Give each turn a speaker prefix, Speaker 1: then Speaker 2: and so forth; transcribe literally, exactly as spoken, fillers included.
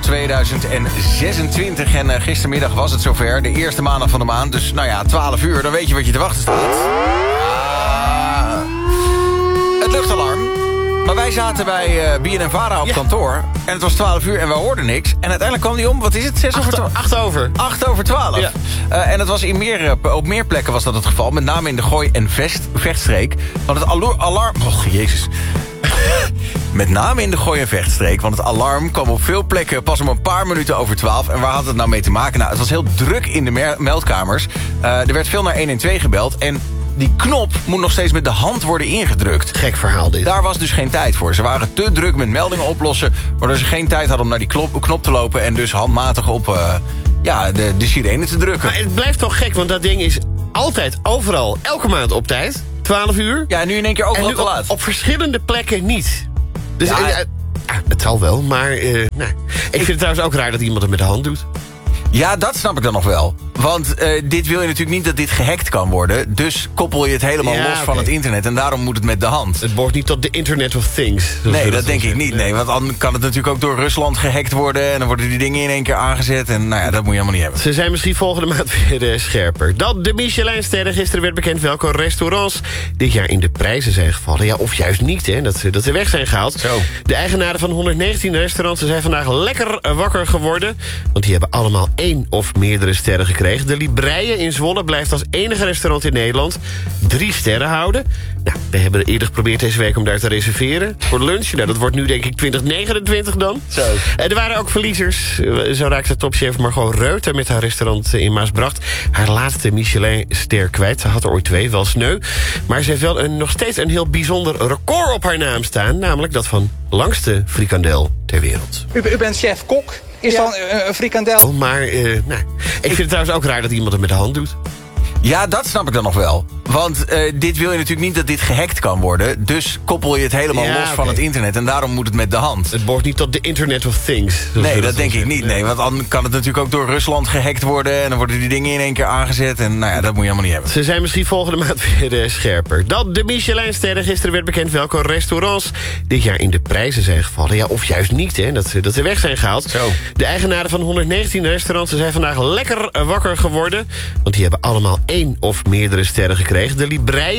Speaker 1: tweeduizend zesentwintig. En uh, gistermiddag was het zover, de eerste maandag van de maand. Dus nou ja, twaalf uur, dan weet je wat je te wachten staat. Uh, het luchtalarm. Maar wij zaten bij uh, B N N Vara op ja. kantoor. En het was twaalf uur en we hoorden niks. En uiteindelijk kwam die om, wat is het? zes over twaalf?
Speaker 2: acht over.
Speaker 1: acht over twaalf. Ja. Uh, en dat was in meer, uh, op meer plekken was dat het geval. Met name in de Gooi- en vest, Vechtstreek. Want het alarm... alarm oh, jezus. Met name in de Gooi- en Vechtstreek. Want het alarm kwam op veel plekken pas om een paar minuten over twaalf. En waar had het nou mee te maken? Nou, het was heel druk in de mer- meldkamers. Uh, er werd veel naar honderdtwaalf gebeld. En die knop moet nog steeds met de hand worden ingedrukt.
Speaker 2: Gek verhaal dit.
Speaker 1: Daar was dus geen tijd voor. Ze waren te druk met meldingen oplossen, waardoor ze geen tijd hadden om naar die knop, knop te lopen en dus handmatig op uh, ja, de, de sirene te drukken.
Speaker 2: Maar het blijft toch gek, want dat ding is altijd, overal, elke maand op tijd. twaalf uur.
Speaker 1: Ja, en nu in één keer overal te laat.
Speaker 2: Op, op verschillende plekken niet. Dus
Speaker 1: ja,
Speaker 2: uh, uh, het zal wel, maar uh, nou, ik vind het trouwens ook raar dat iemand het met de hand doet.
Speaker 1: Ja, dat snap ik dan nog wel. Want uh, dit wil je natuurlijk niet dat dit gehackt kan worden. Dus koppel je het helemaal ja, los okay. van het internet. En daarom moet het met de hand.
Speaker 2: Het behoort niet tot de Internet of Things.
Speaker 1: Nee, dat, dat denk ik niet. Nee, want dan kan het natuurlijk ook door Rusland gehackt worden. En dan worden die dingen in één keer aangezet. En nou ja, dat moet je helemaal niet hebben.
Speaker 2: Ze zijn misschien volgende maand weer uh, scherper. Dan de Michelinsterren. Gisteren werd bekend welke restaurants dit jaar in de prijzen zijn gevallen. Ja, of juist niet, hè. Dat, dat ze weg zijn gehaald.
Speaker 1: Zo.
Speaker 2: De eigenaren van honderddnegentien restaurants zijn vandaag lekker wakker geworden. Want die hebben allemaal één of meerdere sterren gekregen. De Libreien in Zwolle blijft als enige restaurant in Nederland drie sterren houden. Nou, we hebben eerder geprobeerd deze week om daar te reserveren voor lunch. Nou, dat wordt nu denk ik twintig negenentwintig dan.
Speaker 1: Zo.
Speaker 2: Er waren ook verliezers. Zo raakte topchef Margot Reuter met haar restaurant in Maasbracht haar laatste Michelin-ster kwijt. Ze had er ooit twee, wel sneu. Maar ze heeft wel een, nog steeds een heel bijzonder record op haar naam staan. Namelijk dat van langste frikandel ter wereld.
Speaker 3: U, u bent chef-kok. Is ja. dan een, een frikandel?
Speaker 2: Maar uh, nou, ik vind het trouwens ook raar dat iemand het met de hand doet.
Speaker 1: Ja, dat snap ik dan nog wel. Want uh, dit wil je natuurlijk niet dat dit gehackt kan worden. Dus koppel je het helemaal ja, los okay. van het internet. En daarom moet het met de hand.
Speaker 2: Het behoort niet tot de Internet of Things.
Speaker 1: Nee, dat, dat denk ik niet. Nee, want dan kan het natuurlijk ook door Rusland gehackt worden. En dan worden die dingen in één keer aangezet. En nou ja, dat moet je helemaal niet hebben.
Speaker 2: Ze zijn misschien volgende maand weer uh, scherper. Dan de Michelinsterren. Gisteren werd bekend welke restaurants dit jaar in de prijzen zijn gevallen. Ja, of juist niet, hè. Dat, dat ze weg zijn gehaald.
Speaker 1: Zo.
Speaker 2: De eigenaren van honderddnegentien restaurants zijn vandaag lekker wakker geworden. Want die hebben allemaal één of meerdere sterren gekregen. De Libreien